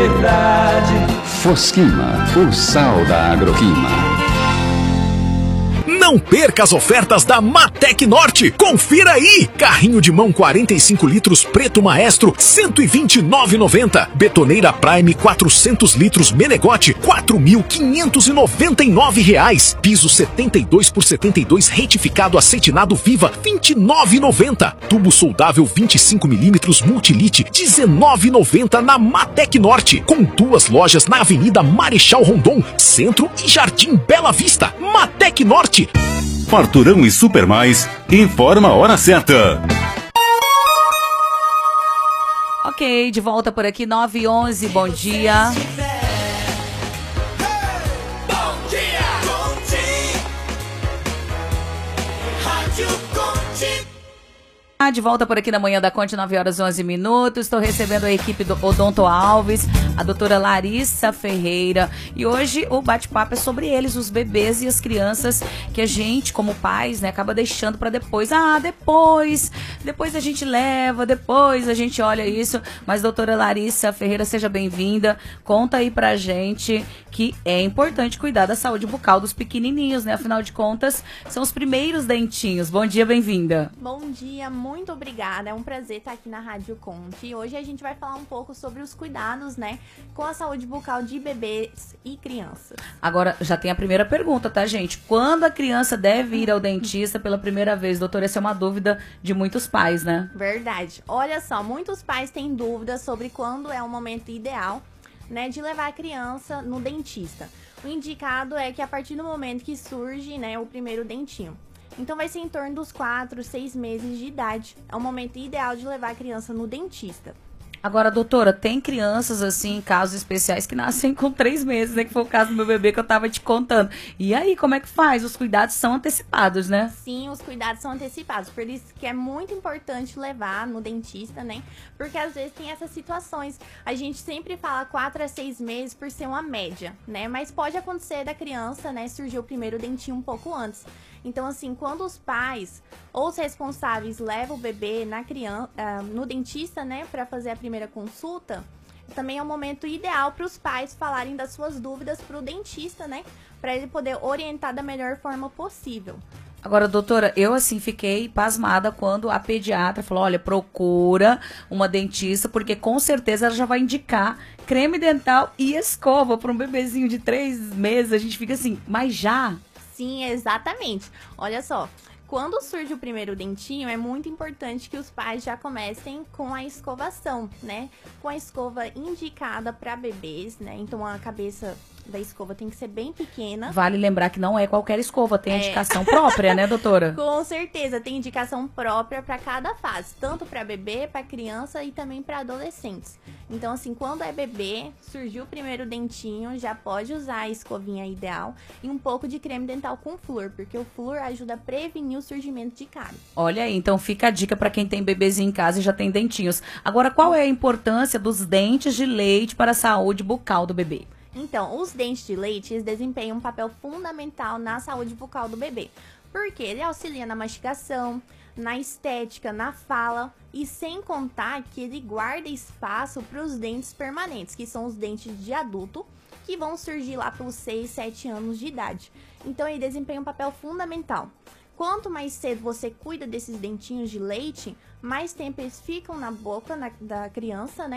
verdade. Fosquima, o sal da Agroquima. Não perca as ofertas da Matec Norte. Confira aí. Carrinho de mão 45 litros preto maestro, R$ 129,90. Betoneira Prime 400 litros Menegote, R$ 4.599. Piso 72 por 72 retificado acetinado Viva, R$ 29,90. Tubo soldável 25 milímetros Multilite, R$ 19,90 na Matec Norte. Com 2 lojas na Avenida Marechal Rondon, Centro e Jardim Bela Vista. Matec Norte. Farturão e Super Mais informa a hora certa. Ok, de volta por aqui, 9h11, bom dia. De volta por aqui na manhã da Conte, 9h11. Estou recebendo a equipe do Odonto Alves, a doutora Larissa Ferreira. E hoje o bate-papo é sobre eles, os bebês e as crianças que a gente, como pais, né, acaba deixando para depois. Depois a gente leva, depois a gente olha isso. Mas doutora Larissa Ferreira, seja bem-vinda. Conta aí pra gente que é importante cuidar da saúde bucal dos pequenininhos, né? Afinal de contas, são os primeiros dentinhos. Bom dia, bem-vinda. Bom dia, muito obrigada. É um prazer estar aqui na Rádio Conte. Hoje a gente vai falar um pouco sobre os cuidados, né, com a saúde bucal de bebês e crianças. Agora, já tem a primeira pergunta, tá, gente? Quando a criança deve ir ao dentista pela primeira vez? Doutora, essa é uma dúvida de muitos pais, né? Verdade. Olha só, muitos pais têm dúvidas sobre quando é o momento ideal, né, de levar a criança no dentista. O indicado é que a partir do momento que surge, né, o primeiro dentinho. Então vai ser em torno dos 4, 6 meses de idade. É o momento ideal de levar a criança no dentista. Agora, doutora, tem crianças, assim, em casos especiais que nascem com 3 meses, né? Que foi o caso do meu bebê que eu tava te contando. E aí, como é que faz? Os cuidados são antecipados, né? Sim, os cuidados são antecipados. Por isso que é muito importante levar no dentista, né? Porque às vezes tem essas situações. A gente sempre fala 4 a 6 meses por ser uma média, né? Mas pode acontecer da criança, né, surgir o primeiro dentinho um pouco antes. Então, assim, quando os pais ou os responsáveis levam o bebê no dentista, né, para fazer a primeira consulta, também é o momento ideal para os pais falarem das suas dúvidas para o dentista, né, para ele poder orientar da melhor forma possível. Agora, doutora, eu assim fiquei pasmada quando a pediatra falou, olha, procura uma dentista, porque com certeza ela já vai indicar creme dental e escova para um bebezinho de 3 meses. A gente fica assim, mas já? Sim, exatamente. Olha só, quando surge o primeiro dentinho, é muito importante que os pais já comecem com a escovação, né? Com a escova indicada para bebês, né? Então a cabeça da escova tem que ser bem pequena. Vale lembrar que não é qualquer escova, tem indicação própria, né, doutora? Com certeza, tem indicação própria para cada fase, tanto para bebê, para criança e também para adolescentes. Então, assim, quando é bebê, surgiu o primeiro dentinho, já pode usar a escovinha ideal e um pouco de creme dental com flúor, porque o flúor ajuda a prevenir o surgimento de cárie. Olha aí, então fica a dica para quem tem bebezinho em casa e já tem dentinhos. Agora, qual é a importância dos dentes de leite para a saúde bucal do bebê? Então, os dentes de leite, eles desempenham um papel fundamental na saúde bucal do bebê, porque ele auxilia na mastigação, na estética, na fala e sem contar que ele guarda espaço para os dentes permanentes, que são os dentes de adulto, que vão surgir lá pelos 6, 7 anos de idade. Então, ele desempenha um papel fundamental. Quanto mais cedo você cuida desses dentinhos de leite, mais tempo eles ficam na boca da criança, né?